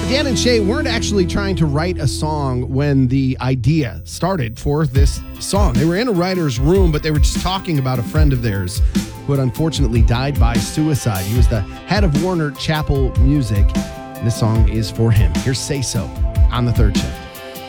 Dan and Shay weren't actually trying to write a song when the idea started for this song. They were in a writer's room, but they were just talking about a friend of theirs who had unfortunately died by suicide. He was the head of Warner Chappell Music, and this song is for him. Here's Say So on The Third Shift.